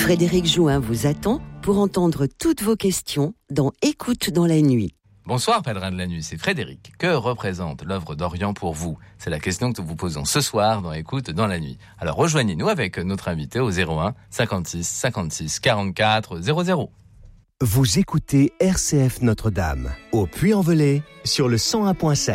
Frédéric Jouin vous attend pour entendre toutes vos questions dans Écoute dans la nuit. Bonsoir pèlerin de la nuit, c'est Frédéric. Que représente l'œuvre d'Orient pour vous ? C'est la question que nous vous posons ce soir dans Écoute dans la nuit. Alors rejoignez-nous avec notre invité au 01 56 56 44 00. Vous écoutez RCF Notre-Dame, au Puy-en-Velay, sur le 101.7.